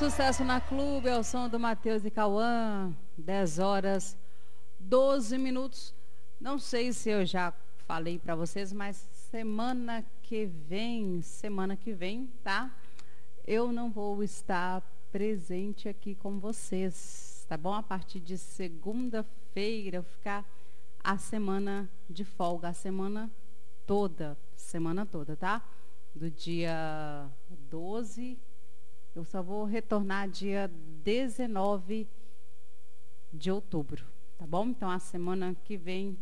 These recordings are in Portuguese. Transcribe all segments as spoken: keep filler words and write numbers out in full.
Sucesso na Clube, é o som do Matheus e Cauã, dez horas, doze minutos. Não sei se eu já falei para vocês, mas semana que vem, semana que vem, tá? Eu não vou estar presente aqui com vocês, tá bom? A partir de segunda-feira, eu vou ficar a semana de folga, a semana toda, semana toda, tá? Do dia doze, eu só vou retornar dia dezenove de outubro, tá bom? Então, a semana que vem.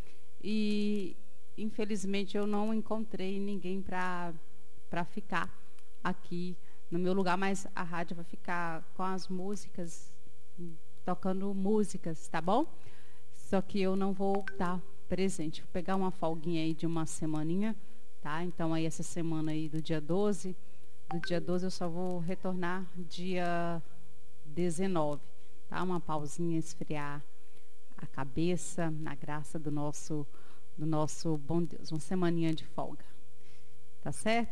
E, infelizmente, eu não encontrei ninguém para para ficar aqui no meu lugar, mas a rádio vai ficar com as músicas, tocando músicas, tá bom? Só que eu não vou estar presente. Vou pegar uma folguinha aí de uma semaninha, tá? Então, aí, essa semana aí do dia doze... Do dia doze eu só vou retornar dia dezenove, tá? Uma pausinha, esfriar a cabeça na graça do nosso, do nosso bom Deus. Uma semaninha de folga, tá certo?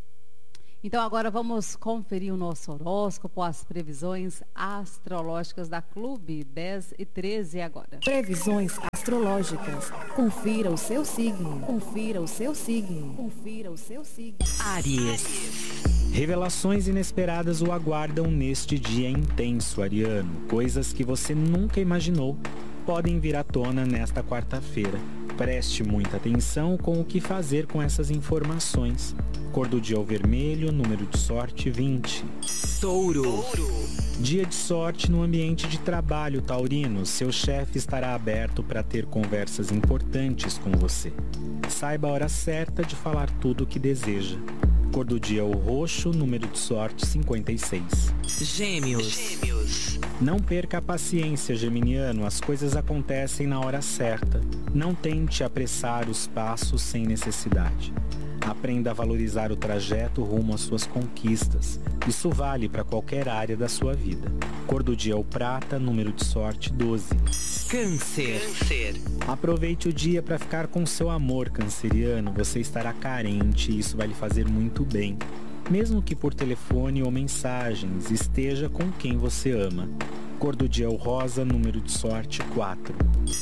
Então agora vamos conferir o nosso horóscopo, as previsões astrológicas da Clube, dez e treze agora. Previsões astrológicas. Confira o seu signo. Confira o seu signo. Confira o seu signo. Áries. Revelações inesperadas o aguardam neste dia intenso, ariano. Coisas que você nunca imaginou podem vir à tona nesta quarta-feira. Preste muita atenção com o que fazer com essas informações. Cor do dia o vermelho, número de sorte vinte. Touro. Dia de sorte no ambiente de trabalho, taurino. Seu chefe estará aberto para ter conversas importantes com você. Saiba a hora certa de falar tudo o que deseja. Cor do dia o roxo, número de sorte cinquenta e seis. Gêmeos. Gêmeos. Não perca a paciência, geminiano. As coisas acontecem na hora certa. Não tente apressar os passos sem necessidade. Aprenda a valorizar o trajeto rumo às suas conquistas. Isso vale para qualquer área da sua vida. Cor do dia o prata, número de sorte doze. Câncer. Câncer. Aproveite o dia para ficar com seu amor, canceriano. Você estará carente e isso vai lhe fazer muito bem. Mesmo que por telefone ou mensagens, esteja com quem você ama. Cor do dia o rosa, número de sorte quatro.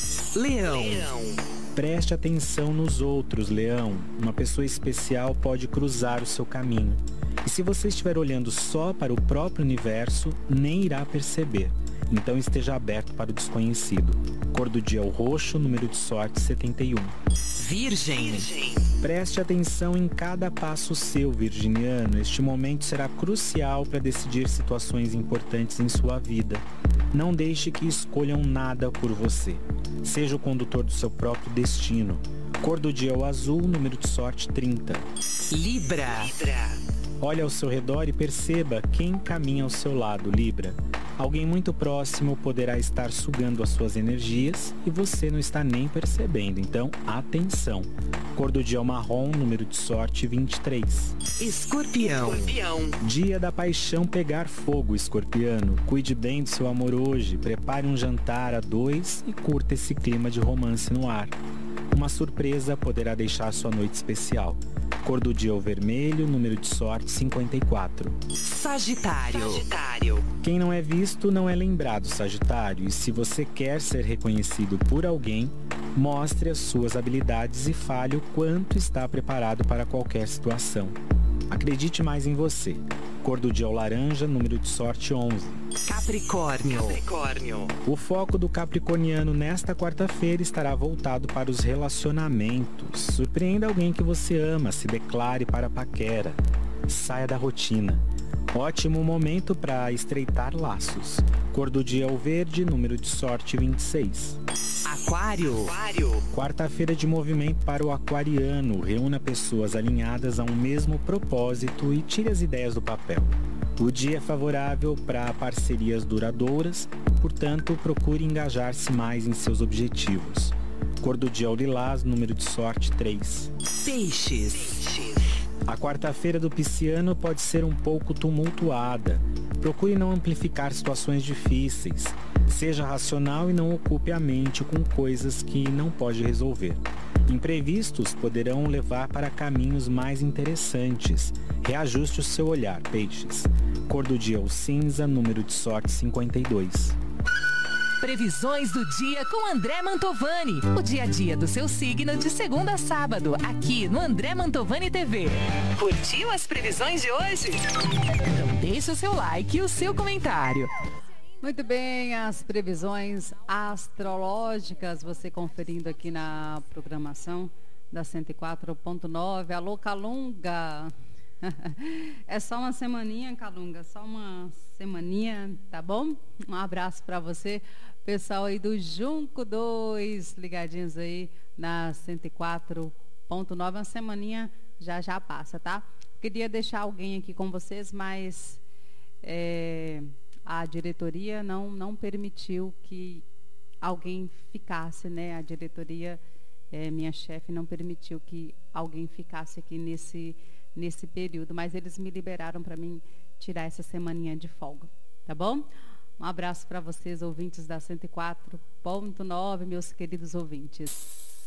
Leão. Leão. Preste atenção nos outros, Leão. Uma pessoa especial pode cruzar o seu caminho. E se você estiver olhando só para o próprio universo, nem irá perceber. Então esteja aberto para o desconhecido. Cor do dia o roxo, número de sorte setenta e um. Virgem. Virgem. Preste atenção em cada passo seu, virginiano. Este momento será crucial para decidir situações importantes em sua vida. Não deixe que escolham nada por você. Seja o condutor do seu próprio destino. Cor do dia o azul, número de sorte trinta. Libra. Libra. Olhe ao seu redor e perceba quem caminha ao seu lado, Libra. Alguém muito próximo poderá estar sugando as suas energias e você não está nem percebendo, então atenção. Cor do dia o marrom, número de sorte vinte e três. Escorpião. Escorpião. Dia da paixão pegar fogo, escorpiano. Cuide bem do seu amor hoje, prepare um jantar a dois e curta esse clima de romance no ar. Uma surpresa poderá deixar sua noite especial. Cor do dia o vermelho, número de sorte cinquenta e quatro. Sagitário. Sagitário. Quem não é visto não é lembrado, Sagitário. E se você quer ser reconhecido por alguém, mostre as suas habilidades e fale o quanto está preparado para qualquer situação. Acredite mais em você. Cor do dia o laranja, número de sorte onze. Capricórnio. Capricórnio. O foco do capricorniano nesta quarta-feira estará voltado para os relacionamentos. Surpreenda alguém que você ama, se declare para a paquera. Saia da rotina. Ótimo momento para estreitar laços. Cor do dia o verde, número de sorte vinte e seis. Aquário. Aquário. Quarta-feira de movimento para o aquariano. Reúna pessoas alinhadas a um mesmo propósito e tire as ideias do papel. O dia é favorável para parcerias duradouras, portanto, procure engajar-se mais em seus objetivos. Cor do dia o lilás, número de sorte três. Peixes. Peixes. A quarta-feira do pisciano pode ser um pouco tumultuada. Procure não amplificar situações difíceis. Seja racional e não ocupe a mente com coisas que não pode resolver. Imprevistos poderão levar para caminhos mais interessantes. Reajuste o seu olhar, peixes. Cor do dia, o cinza, número de sorte cinquenta e dois. Previsões do dia com André Mantovani. O dia a dia do seu signo de segunda a sábado, aqui no André Mantovani T V. Curtiu as previsões de hoje? Então deixe o seu like e o seu comentário. Muito bem, as previsões astrológicas, você conferindo aqui na programação da cento e quatro ponto nove. Alô, Calunga. É só uma semaninha, Calunga, só uma semaninha, tá bom? Um abraço para você, pessoal aí do Junco dois, ligadinhos aí na cento e quatro ponto nove. Uma semaninha já já passa, tá? Queria deixar alguém aqui com vocês, mas é, a diretoria não, não permitiu que alguém ficasse, né? A diretoria, é, minha chefe, não permitiu que alguém ficasse aqui nesse, nesse período, mas eles me liberaram para mim tirar essa semaninha de folga, tá bom? Um abraço para vocês, ouvintes da cento e quatro ponto nove, meus queridos ouvintes.